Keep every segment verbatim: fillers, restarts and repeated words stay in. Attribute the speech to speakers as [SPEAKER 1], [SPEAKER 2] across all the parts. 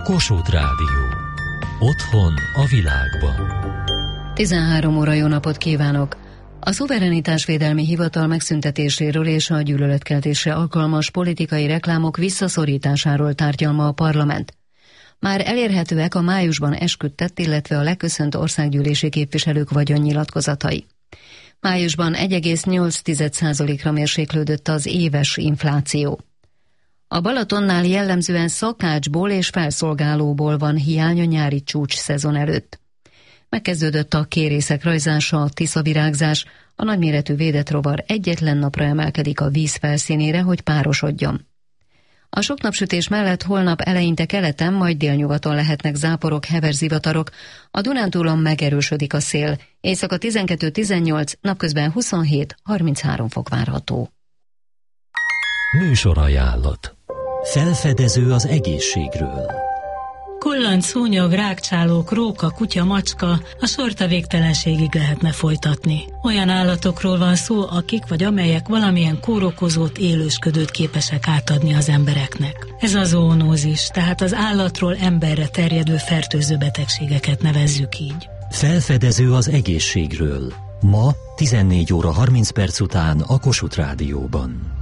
[SPEAKER 1] Kossuth Rádió. Otthon a világban.
[SPEAKER 2] tizenhárom óra, jó napot kívánok! A szuverenitásvédelmi hivatal megszüntetéséről és a gyűlöletkeltésre alkalmas politikai reklámok visszaszorításáról tárgyal ma a parlament. Már elérhetőek a májusban esküdtett, illetve a leköszönt országgyűlési képviselők vagyonnyilatkozatai. Májusban egy egész nyolc százalékra mérséklődött az éves infláció. A Balatonnál jellemzően szakácsból és felszolgálóból van hiány a nyári csúcs szezon előtt. Megkezdődött a kérészek rajzása, a tiszavirágzás, a nagyméretű védett rovar egyetlen napra emelkedik a víz felszínére, hogy párosodjon. A sok napsütés mellett holnap eleinte keleten, majd délnyugaton lehetnek záporok, hever zivatarok, a Dunántúlon megerősödik a szél, éjszaka tizenkettő tizennyolc, napközben huszonhét harminchárom fok várható.
[SPEAKER 1] Műsorajánlat. Felfedező az egészségről.
[SPEAKER 3] Kullanc, szúnyog, rágcsálók, róka, kutya, macska, a sort a végtelenségig lehetne folytatni. Olyan állatokról van szó, akik vagy amelyek valamilyen kórokozót, élősködőt képesek átadni az embereknek. Ez a zoonózis, tehát az állatról emberre terjedő fertőző betegségeket nevezzük így.
[SPEAKER 1] Felfedező az egészségről. Ma tizennégy óra harminc perc után a Kossuth Rádióban.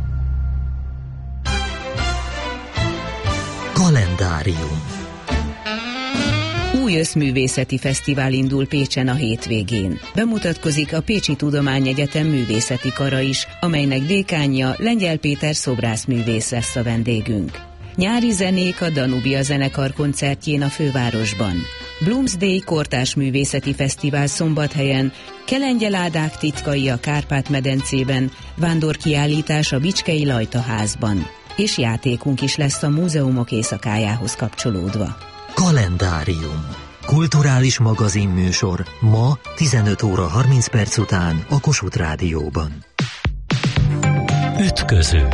[SPEAKER 1] Kalendárium.
[SPEAKER 4] Új Összművészeti Fesztivál indul Pécsen a hétvégén. Bemutatkozik a Pécsi Tudományegyetem művészeti kara is, amelynek dékánja Lengyel Péter szobrászművész lesz a vendégünk. Nyári zenék a Danubia zenekar koncertjén a fővárosban. Bloomsday Kortárs Művészeti Fesztivál Szombathelyen, Kelengyeládák titkai a Kárpát-medencében, vándorkiállítás a Bicskei Lajtaházban. És játékunk is lesz a múzeumok éjszakájához kapcsolódva.
[SPEAKER 1] Kalendárium. Kulturális magazinműsor ma tizenöt óra harminc perc után a Kossuth Rádióban. Ütköző.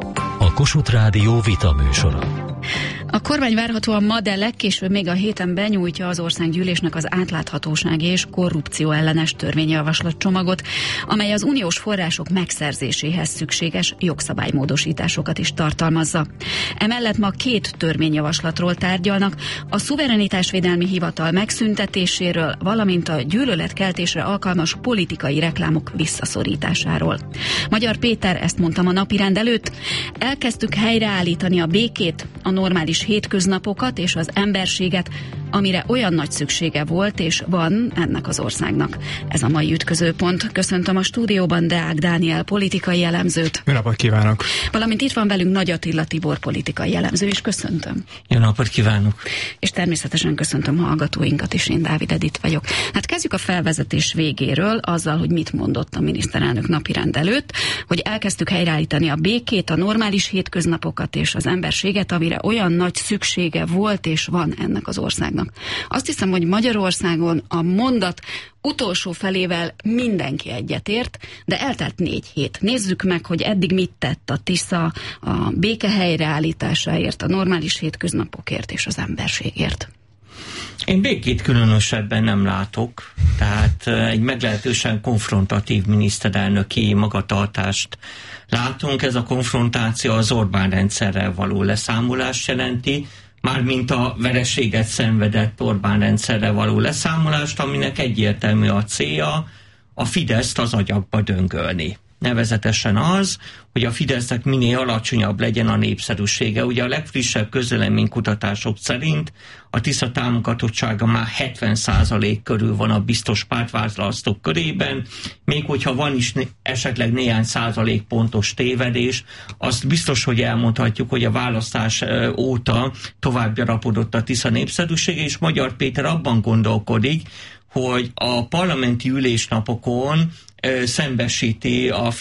[SPEAKER 1] A Kossuth Rádió vitaműsora.
[SPEAKER 5] A kormány várhatóan ma, de legkésőbb még a héten benyújtja az országgyűlésnek az átláthatóság és korrupció ellenes törvényjavaslatcsomagot, amely az uniós források megszerzéséhez szükséges jogszabálymódosításokat is tartalmazza. Emellett ma két törvényjavaslatról tárgyalnak, a szuverenitásvédelmi hivatal megszüntetéséről, valamint a gyűlöletkeltésre alkalmas politikai reklámok visszaszorításáról. Magyar Péter ezt mondta a napirend előtt: elkezdtük helyreállítani a békét, a normális hétköznapokat és az emberséget, amire olyan nagy szüksége volt és van ennek az országnak. Ez a mai ütközőpont. Köszöntöm a stúdióban Deák Dániel politikai elemzőt.
[SPEAKER 6] Jó napot kívánok!
[SPEAKER 5] Valamint itt van velünk Nagy Attila Tibor politikai elemző is. Köszöntöm.
[SPEAKER 7] Jó napot kívánok!
[SPEAKER 5] És természetesen köszöntöm hallgatóinkat is, én Dávid Edith vagyok. Hát kezdjük a felvezetés végéről, azzal, hogy mit mondott a miniszterelnök napirend előtt, hogy elkezdtük helyreállítani a békét, a normális hétköznapokat és az emberséget, amire olyan nagy szüksége volt és van ennek az országnak. Azt hiszem, hogy Magyarországon a mondat utolsó felével mindenki egyetért, de eltelt négy hét. Nézzük meg, hogy eddig mit tett a Tisza a béke helyreállításáért, a normális hétköznapokért és az emberségért.
[SPEAKER 7] Én békét különösebben nem látok, tehát egy meglehetősen konfrontatív miniszterelnöki magatartást látunk. Ez a konfrontáció az Orbán rendszerrel való leszámolást jelenti, mármint a vereséget szenvedett Orbán rendszerrel való leszámolást, aminek egyértelmű a célja, a Fideszt az agyakba döngölni. Nevezetesen az, hogy a Fidesznek minél alacsonyabb legyen a népszerűsége. Ugye a legfrissebb közvéleménykutatások szerint a Tisza támogatottsága már hetven százalék körül van a biztos pártválasztók körében, még hogyha van is né- esetleg néhány százalék pontos tévedés, azt biztos, hogy elmondhatjuk, hogy a választás óta tovább gyarapodott a Tisza népszerűsége, és Magyar Péter abban gondolkodik, hogy a parlamenti ülésnapokon szembesíti a